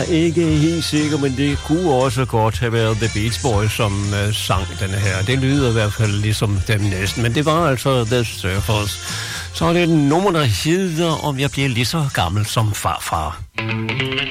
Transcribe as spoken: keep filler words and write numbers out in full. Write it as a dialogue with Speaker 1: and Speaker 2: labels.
Speaker 1: ikke helt sikker, men det kunne også godt have været The Beach Boys, som uh, sang den her. Det lyder i hvert fald ligesom dem næsten, men det var altså The Surfers. Så er det et nummer, der hedder, om jeg bliver lige så gammel som farfar.